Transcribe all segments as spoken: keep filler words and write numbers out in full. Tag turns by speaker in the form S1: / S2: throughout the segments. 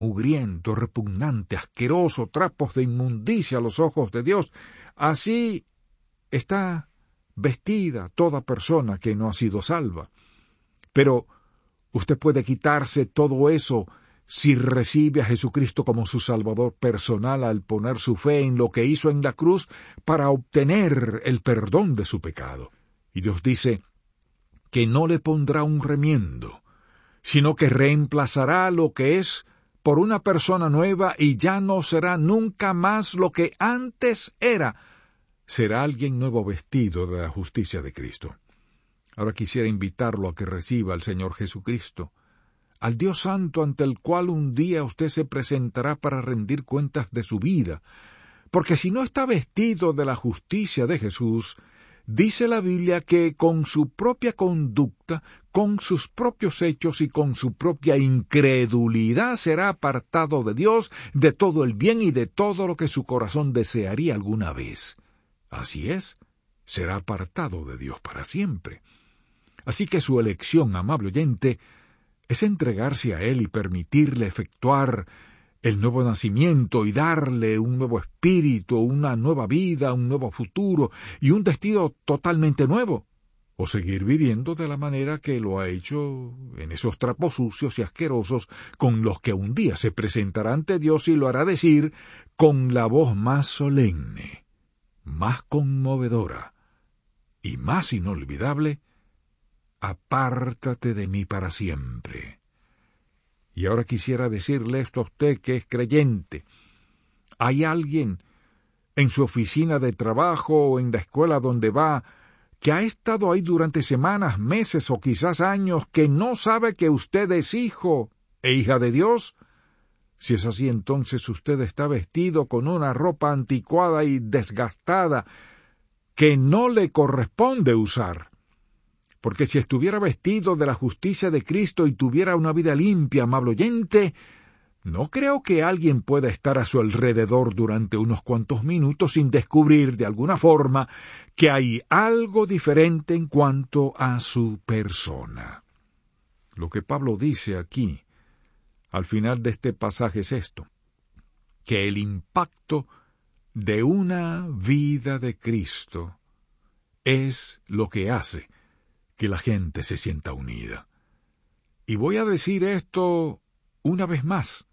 S1: mugriento, repugnante, asqueroso, trapos de inmundicia a los ojos de Dios. Así está vestida toda persona que no ha sido salva. Pero usted puede quitarse todo eso si recibe a Jesucristo como su Salvador personal al poner su fe en lo que hizo en la cruz para obtener el perdón de su pecado. Y Dios dice que no le pondrá un remiendo, sino que reemplazará lo que es por una persona nueva y ya no será nunca más lo que antes era. Será alguien nuevo vestido de la justicia de Cristo. Ahora quisiera invitarlo a que reciba al Señor Jesucristo, al Dios Santo ante el cual un día usted se presentará para rendir cuentas de su vida, porque si no está vestido de la justicia de Jesús, dice la Biblia que con su propia conducta, con sus propios hechos y con su propia incredulidad será apartado de Dios, de todo el bien y de todo lo que su corazón desearía alguna vez. Así es, será apartado de Dios para siempre. Así que su elección, amable oyente, es entregarse a Él y permitirle efectuar el nuevo nacimiento y darle un nuevo espíritu, una nueva vida, un nuevo futuro y un destino totalmente nuevo, o seguir viviendo de la manera que lo ha hecho en esos trapos sucios y asquerosos con los que un día se presentará ante Dios y lo hará decir con la voz más solemne, más conmovedora y más inolvidable: apártate de mí para siempre. Y ahora quisiera decirle esto a usted que es creyente. ¿Hay alguien en su oficina de trabajo o en la escuela donde va que ha estado ahí durante semanas, meses o quizás años que no sabe que usted es hijo e hija de Dios? Si es así, entonces usted está vestido con una ropa anticuada y desgastada que no le corresponde usar. Porque si estuviera vestido de la justicia de Cristo y tuviera una vida limpia, amable oyente, no creo que alguien pueda estar a su alrededor durante unos cuantos minutos sin descubrir de alguna forma que hay algo diferente en cuanto a su persona. Lo que Pablo dice aquí, al final de este pasaje, es esto: que el impacto de una vida de Cristo es lo que hace que la gente se sienta unida. Y voy a decir esto una vez más.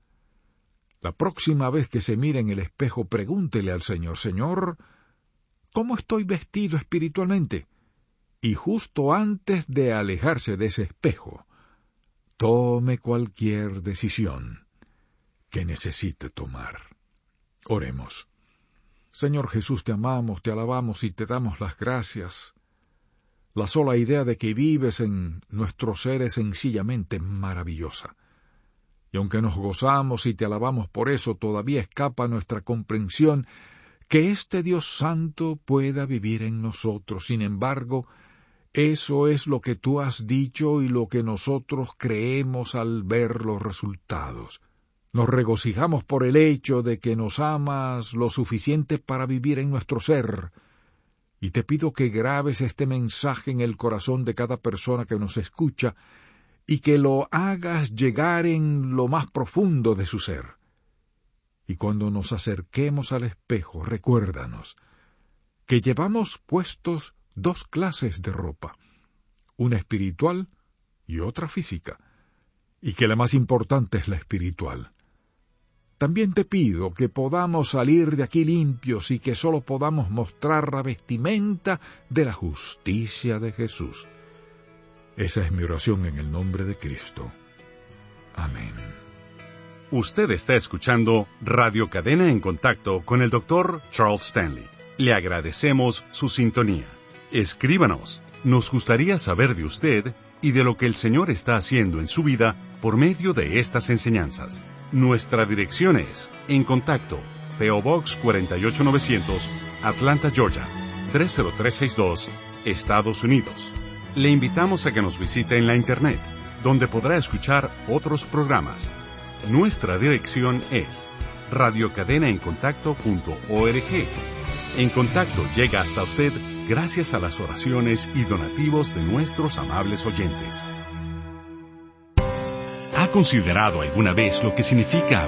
S1: La próxima vez que se mire en el espejo, pregúntele al Señor: Señor, ¿cómo estoy vestido espiritualmente? Y justo antes de alejarse de ese espejo, tome cualquier decisión que necesite tomar. Oremos. Señor Jesús, te amamos, te alabamos y te damos las gracias. La sola idea de que vives en nuestro ser es sencillamente maravillosa. Y aunque nos gozamos y te alabamos por eso, todavía escapa a nuestra comprensión que este Dios Santo pueda vivir en nosotros. Sin embargo, eso es lo que tú has dicho y lo que nosotros creemos al ver los resultados. Nos regocijamos por el hecho de que nos amas lo suficiente para vivir en nuestro ser. Y te pido que grabes este mensaje en el corazón de cada persona que nos escucha y que lo hagas llegar en lo más profundo de su ser. Y cuando nos acerquemos al espejo, recuérdanos que llevamos puestos dos clases de ropa, una espiritual y otra física, y que la más importante es la espiritual. También te pido que podamos salir de aquí limpios y que solo podamos mostrar la vestimenta de la justicia de Jesús. Esa es mi oración en el nombre de Cristo. Amén.
S2: Usted está escuchando Radio Cadena en Contacto con el doctor Charles Stanley. Le agradecemos su sintonía. Escríbanos. Nos gustaría saber de usted y de lo que el Señor está haciendo en su vida por medio de estas enseñanzas. Nuestra dirección es En Contacto, P O Box cuarenta y ocho novecientos, Atlanta, Georgia, tres cero tres seis dos, Estados Unidos. Le invitamos a que nos visite en la Internet, donde podrá escuchar otros programas. Nuestra dirección es radio cadena en contacto punto org. En Contacto llega hasta usted gracias a las oraciones y donativos de nuestros amables oyentes. ¿Ha considerado alguna vez lo que significa